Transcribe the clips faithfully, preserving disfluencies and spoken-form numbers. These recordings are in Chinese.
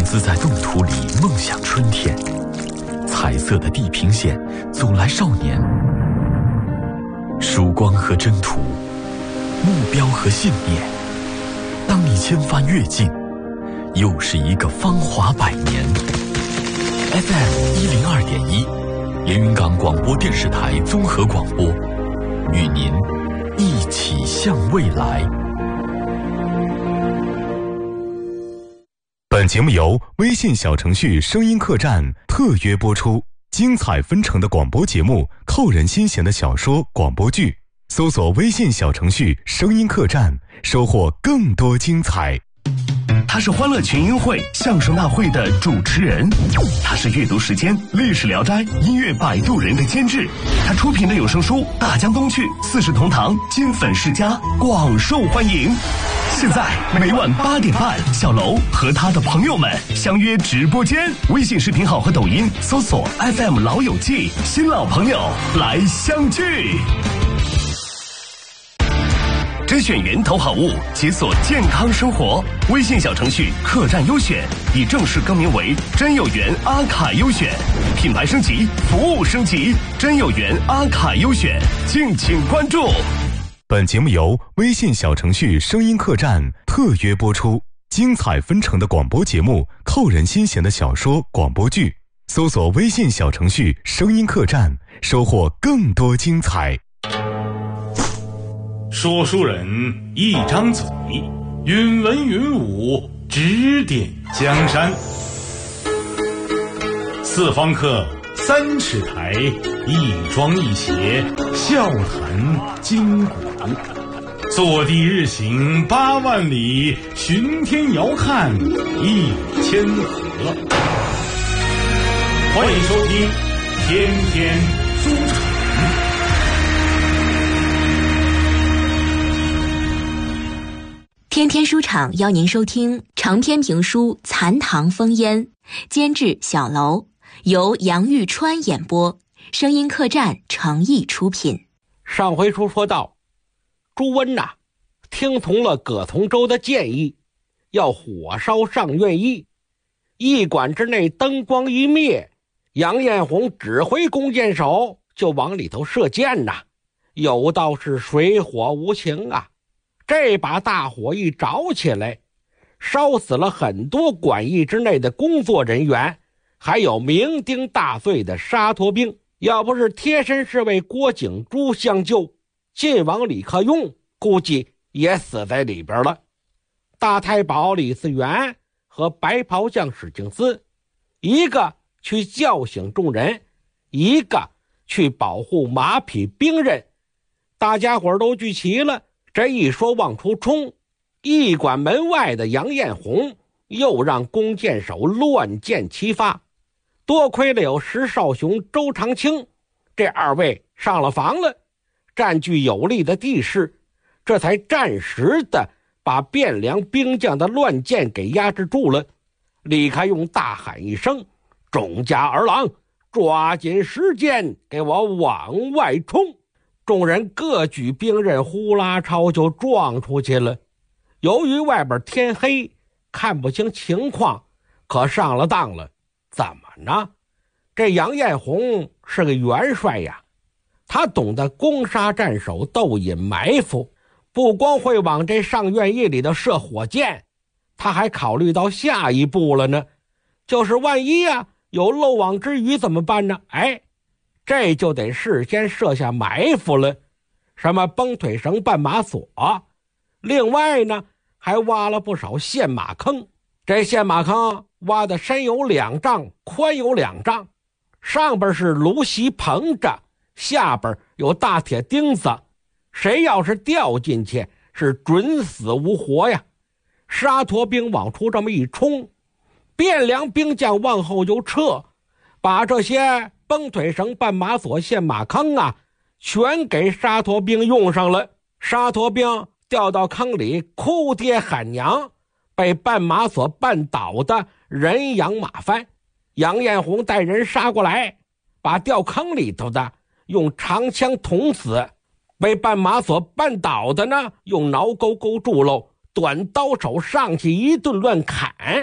自在冻土里梦想春天，彩色的地平线走来少年，曙光和征途，目标和信念。当你千帆越尽，又是一个芳华百年。F M 一零二点一，连云港广播电视台综合广播，与您一起向未来。 本节目由微信小程序声音客栈特约播出，精彩纷呈的广播节目，扣人心弦的小说广播剧，搜索微信小程序声音客栈，收获更多精彩。 他是欢乐群英会相声大会的主持人，他是阅读时间历史聊斋音乐摆渡人的监制，他出品的有声书《大江东去》四世同堂金粉世家广受欢迎。现在每晚八点半，小楼和他的朋友们相约直播间，微信视频号和抖音搜索 F M 老友记，新老朋友来相聚。甄选源头好物，解锁健康生活。微信小程序客栈优选已正式更名为真有缘阿卡优选，品牌升级，服务升级，真有缘阿卡优选，敬请关注。 本节目由微信小程序声音客栈特约播出，精彩纷呈的广播节目，扣人心弦的小说广播剧，搜索微信小程序声音客栈，收获更多精彩。 说书人一张嘴，云文云武，指点江山。四方客，三尺台，一庄一谐，笑谈今古。坐地日行八万里，巡天遥看一千河。欢迎收听天天书场。 天天书场邀您收听长篇评书《残唐风烟》，监制小楼，由杨玉川演播，声音客栈诚意出品。 上回书说到，朱温呐、啊，听从了葛从周的建议，要火烧上苑驿。驿馆之内灯光一灭，杨彦宏指挥弓箭手就往里头射箭呐、啊，有道是水火无情啊。这把大火一着起来，烧死了很多馆驿之内的工作人员，还有酩酊大醉的沙陀兵。要不是贴身侍卫郭景珠相救，晋王李克用估计也死在里边了。大太保李嗣源和白袍将史敬思，一个去叫醒众人，一个去保护马匹兵刃，大家伙都聚齐了。这一说往出冲，驿馆门外的杨彦宏又让弓箭手乱箭齐发，多亏了有石少雄、周长青这二位上了房了，占据有利的地势，这才暂时的把汴梁兵将的乱箭给压制住了。李克用大喊一声：“众家儿郎，抓紧时间给我往外冲！”众人各举兵刃，呼啦超就撞出去了。由于外边天黑，看不清情况，可上了当了。怎么呢？这杨彦宏是个元帅呀，他懂得攻杀战守，斗隐埋伏，不光会往这上苑驿里头射火箭，他还考虑到下一步了呢。就是万一啊有漏网之鱼怎么办呢？哎，这就得事先设下埋伏了，什么崩腿绳、绊马索，另外呢还挖了不少陷马坑。这陷马坑挖的深有两丈，宽有两丈，上边是芦席棚着，下边有大铁钉子，谁要是掉进去是准死无活呀。沙陀兵往出这么一冲，汴梁兵将往后就撤，把这些崩腿绳、绊马索、陷马坑啊全给沙陀兵用上了。沙陀兵掉到坑里哭爹喊娘，被绊马索绊倒的人仰马翻。杨彦宏带人杀过来，把掉坑里头的用长枪捅死，被绊马索绊倒的呢用挠钩钩住喽，短刀手上去一顿乱砍，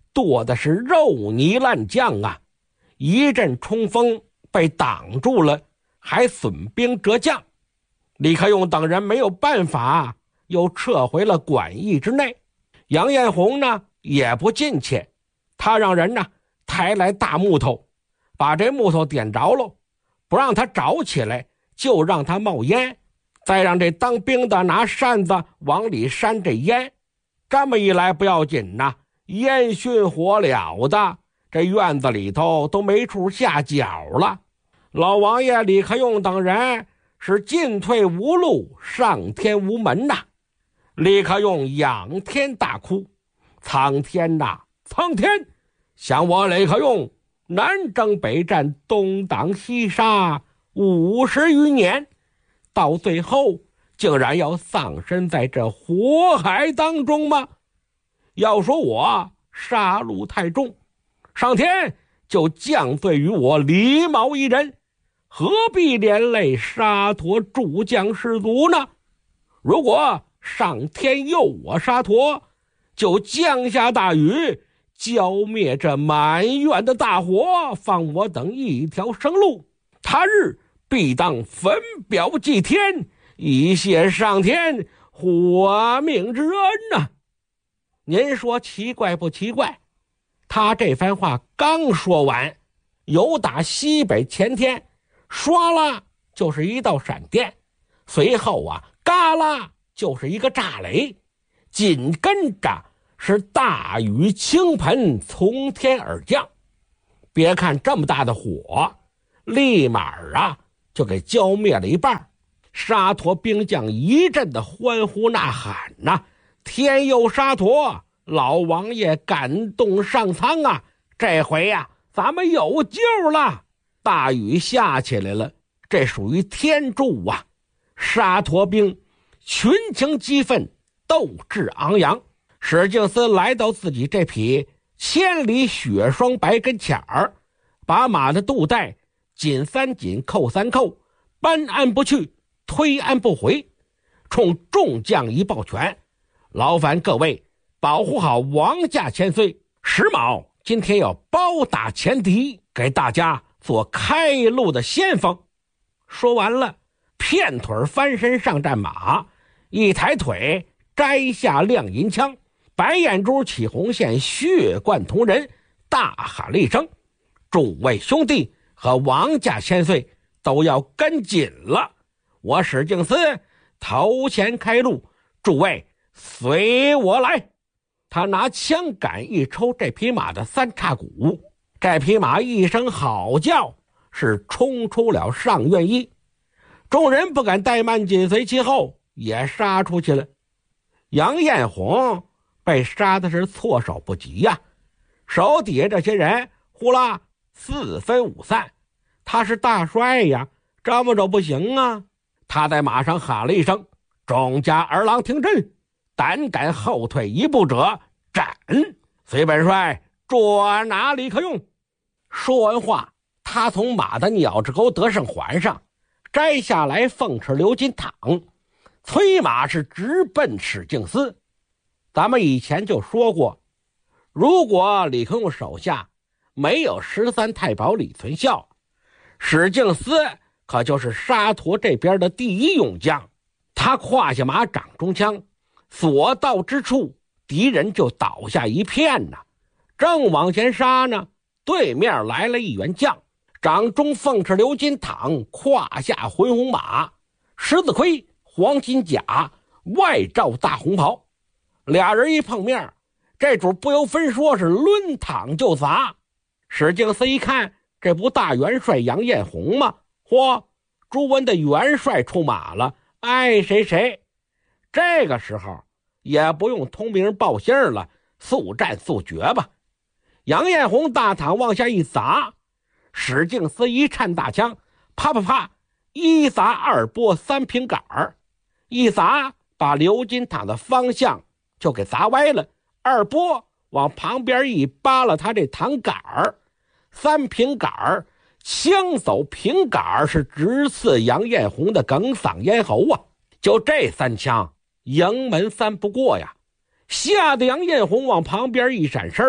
剁的是肉泥烂酱啊！一阵冲锋被挡住了，还损兵折将。李克用等人没有办法，又撤回了馆驿之内。杨艳红呢也不进去，他让人呢抬来大木头，把这木头点着喽，不让它着起来，就让它冒烟，再让这当兵的拿扇子往里扇这烟。这么一来不要紧呐，烟熏火燎的，这院子里头都没处下脚了。老王爷李克用等人是进退无路，上天无门呐。李克用仰天大哭：苍天呐，苍天！想我李克用南征北战，东挡西杀五十余年，到最后竟然要丧身在这火海当中吗？要说我杀戮太重，上天就降罪于我李某一人，何必连累沙陀诸将士卒呢？如果上天佑我沙陀，就降下大雨，浇灭这满院的大火，放我等一条生路。他日必当焚表祭天，以谢上天活命之恩呐、啊！您说奇怪不奇怪？他这番话刚说完，有打西北前天，唰啦就是一道闪电，随后啊，嘎啦就是一个炸雷，紧跟着是大雨倾盆从天而降。别看这么大的火，立马啊就给浇灭了一半。沙陀兵将一阵的欢呼呐喊呐、啊，天佑沙陀，老王爷感动上苍啊！这回呀、啊，咱们有救了。大雨下起来了，这属于天助啊！沙陀兵群情激愤，斗志昂扬。史敬思来到自己这匹千里雪霜白跟前儿，把马的肚带紧三紧扣三扣，搬鞍不去，推鞍不回，冲众将一抱拳：劳烦各位保护好王家千岁，石某今天要包打前敌，给大家做开路的先锋。说完了，片腿翻身上战马，一抬腿摘下亮银枪，白眼珠起红线，血贯瞳人，大喊了一声：诸位兄弟和王家千岁都要跟紧了，我史敬思头前开路，诸位随我来。他拿枪杆一抽这匹马的三叉骨，这匹马一声好叫，是冲出了上院驿。众人不敢怠慢，紧随其后，也杀出去了。杨艳红被杀的是措手不及呀、啊，手底下这些人呼啦四分五散。他是大帅呀，这么着不行啊！他在马上喊了一声：众家儿郎听朕，胆敢后退一步者斩！随本帅捉拿李克用。说完话，他从马的鸟翅沟得胜环上摘下来凤翅鎏金镗，催马是直奔史敬思。咱们以前就说过，如果李克用手下没有十三太保李存孝，史敬思可就是沙陀这边的第一勇将。他胯下马，掌中枪，所到之处敌人就倒下一片呐。正往前杀呢，对面来了一员将，掌中凤翅鎏金镗，胯下浑红马，狮子盔，黄金甲，外罩大红袍。俩人一碰面，这主不由分说是抡镗就砸。史敬思一看，这不大元帅杨艳红吗？嚯，朱温的元帅出马了，爱谁谁。这个时候也不用通名报信了，速战速决吧。杨艳红大镗往下一砸，史敬思一颤大枪，啪啪啪，一砸二拨三平杆儿，一砸把鎏金镗的方向就给砸歪了，二拨往旁边一扒了他这镗杆儿，三平杆儿枪走平杆儿，是直刺杨艳红的哽嗓咽喉啊！就这三枪，营门三不过呀，吓得杨艳红往旁边一闪身，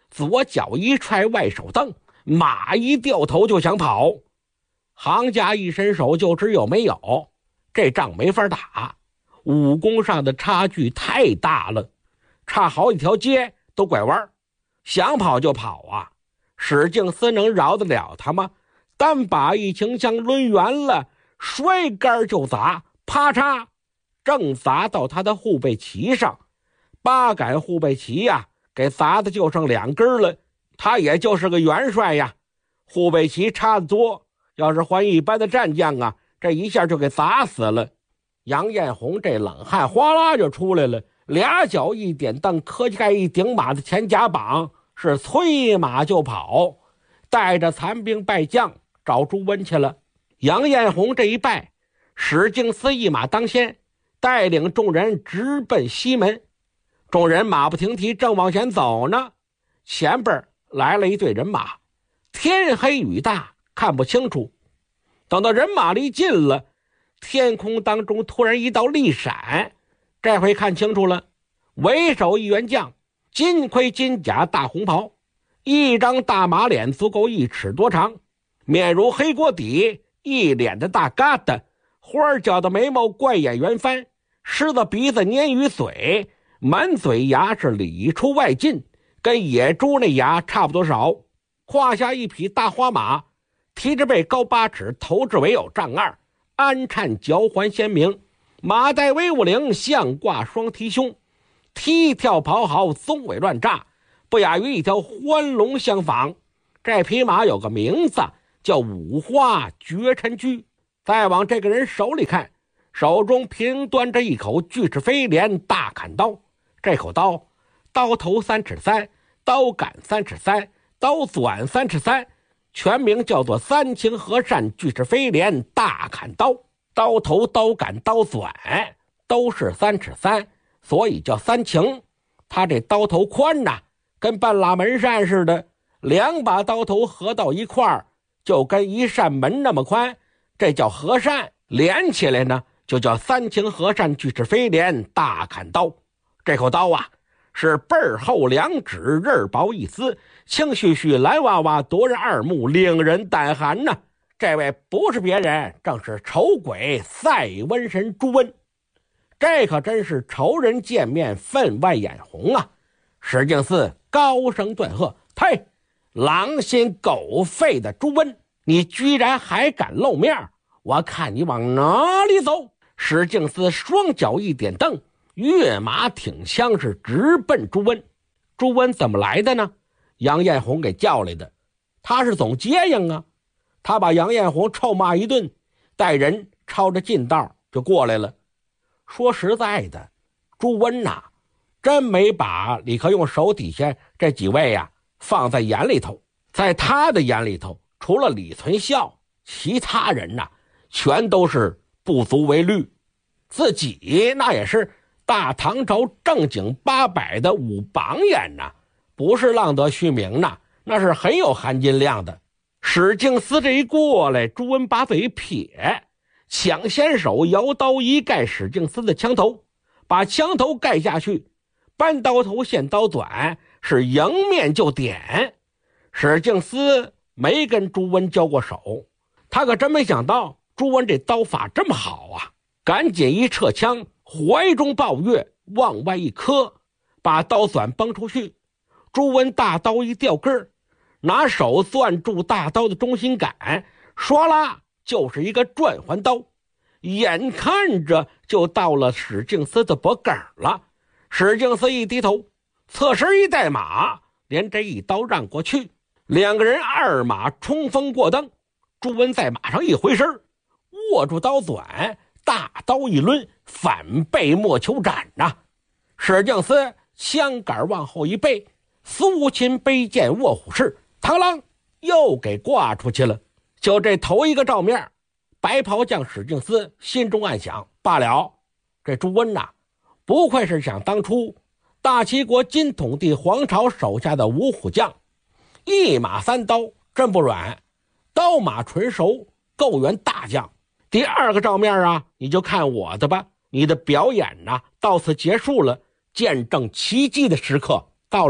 左脚一踹外手蹬，马一掉头就想跑。行家一伸手就知有没有，这仗没法打，武功上的差距太大了，差好几条街都拐弯，想跑就跑啊！史敬思能饶得了他吗？单把一擎枪抡圆了，摔杆就砸，啪嚓，正砸到他的护背旗上。八杆护背旗呀、啊，给砸的就剩两根了。他也就是个元帅呀，护背旗差得多，要是换一般的战将啊，这一下就给砸死了。杨艳红这冷汗哗啦就出来了，俩脚一点蹬，磕盖一顶马的前甲膀，是催马就跑，带着残兵败将找朱温去了。杨艳红这一败，史敬思一马当先，带领众人直奔西门。众人马不停蹄正往前走呢，前边来了一队人马，天黑雨大看不清楚。等到人马离近了，天空当中突然一道利闪，这回看清楚了，为首一员将，金盔金甲大红袍，一张大马脸足够一尺多长，面如黑锅底，一脸的大疙瘩，花角的眉毛怪眼圆翻，狮子鼻子鲶鱼嘴，满嘴牙是里出外进，跟野猪那牙差不多少。胯下一匹大花马，提着背高八尺，头至尾有丈二，鞍颤脚环鲜明，马带威武灵，象挂双蹄胸，踢跳跑好，松尾乱炸，不亚于一条欢龙相仿。这匹马有个名字叫五花绝尘驹。再往这个人手里看，手中平端着一口巨齿飞镰大砍刀，这口刀刀头三尺三，刀杆三尺三，刀短三尺三，全名叫做三清和善巨齿飞镰大砍刀。刀头刀杆刀短都是三尺三，所以叫三清。他这刀头宽呐，跟半拉门扇似的，两把刀头合到一块儿，就跟一扇门那么宽，这叫和扇。连起来呢，就叫三清和善巨齿飞镰大砍刀。这口刀啊，是背厚两指，刃薄一丝，青须须，蓝娃娃，夺人二目，令人胆寒呐。这位不是别人，正是丑鬼赛瘟神朱温。这可真是仇人见面分外眼红啊！史敬思高声断喝：“呸！狼心狗肺的朱温，你居然还敢露面！我看你往哪里走！”史敬思双脚一点蹬，跃马挺枪，是直奔朱温。朱温怎么来的呢？杨艳红给叫来的，他是总接应啊。他把杨艳红臭骂一顿，带人抄着近道就过来了。说实在的，朱温呐、啊，真没把李克用手底下这几位呀、啊、放在眼里头。在他的眼里头，除了李存孝，其他人呐、啊，全都是不足为虑。自己那也是大唐朝正经八百的武榜眼呐、啊，不是浪得虚名呐、啊，那是很有含金量的。史敬思这一过来，朱温把嘴一撇，抢先手摇刀一盖史敬思的枪头，把枪头盖下去，搬刀头现刀短，是迎面就点。史敬思没跟朱温交过手，他可真没想到朱温这刀法这么好啊，赶紧一撤枪，怀中抱月，往外一磕，把刀短崩出去。朱温大刀一掉根儿，拿手攥住大刀的中心杆，唰啦就是一个转环刀，眼看着就到了史敬思的脖梗了。史敬思一低头，侧身一带马，连这一刀让过去。两个人二马冲锋过灯，朱温在马上一回身，握住刀短，大刀一抡，反背莫求斩呐、啊！史敬思枪杆往后一背，苏秦背剑卧虎式，螳螂又给挂出去了。就这头一个照面，白袍将史敬思心中暗想：罢了，这朱温呐、啊，不愧是想当初大齐国金统帝黄巢手下的五虎将，一马三刀真不软，刀马纯熟，够员大将。第二个照面啊，你就看我的吧，你的表演呐、啊，到此结束了，见证奇迹的时刻到了。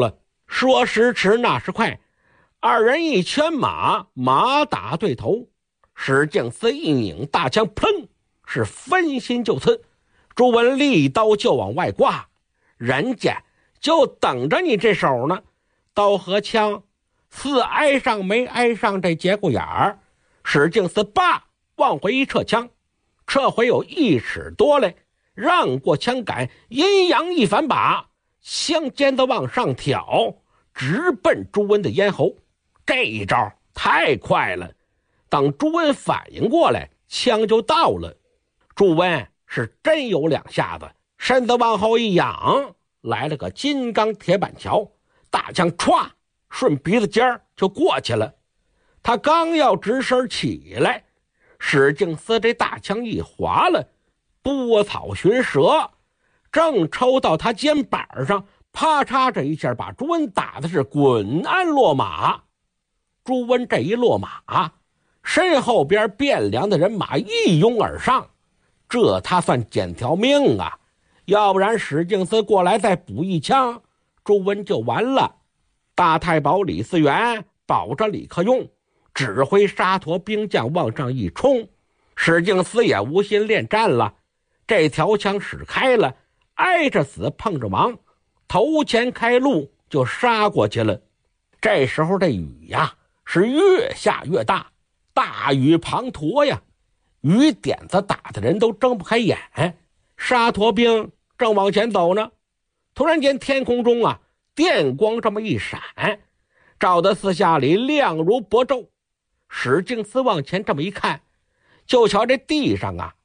说时迟那时快，二人一圈马，马打对头。史敬思一拧大枪，砰，是分心就刺。朱温立刀就往外挂，人家就等着你这手呢。刀和枪似挨上没挨上这节骨眼儿，史敬思叭往回一撤枪，撤回有一尺多来，让过枪杆，阴阳一反把，枪尖子往上挑，直奔朱温的咽喉。这一招太快了，等朱温反应过来，枪就到了。朱温是真有两下子，身子往后一仰，来了个金刚铁板桥，大枪歘顺鼻子尖儿就过去了。他刚要直身起来，史敬思这大枪一划了，拨草寻蛇，正抽到他肩膀上，啪嚓这一下把朱温打的是滚鞍落马。朱温这一落马，身后边汴梁的人马一拥而上，这他算捡条命啊，要不然史敬思过来再补一枪，朱温就完了。大太保李嗣源保着李克用，指挥沙陀兵将往上一冲，史敬思也无心恋战了，这条枪使开了，挨着死碰着亡，头前开路就杀过去了。这时候这雨呀是越下越大，大雨滂沱呀，雨点子打的人都睁不开眼。沙陀兵正往前走呢，突然间天空中啊电光这么一闪，照得四下里亮如薄昼。史敬思往前这么一看，就瞧这地上啊